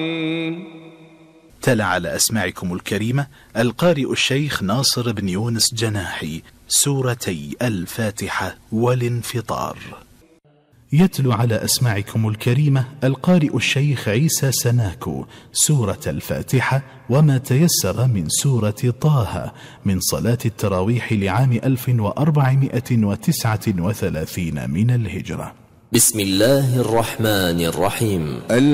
تلا على أسماعكم الكريمة القارئ الشيخ ناصر بن يونس جناحي سورتي الفاتحة والانفطار. يتلو على أسماعكم الكريمة القارئ الشيخ عيسى سناكو سورة الفاتحة وما تيسر من سورة طه من صلاة التراويح لعام 1439 من الهجرة. بسم الله الرحمن الرحيم.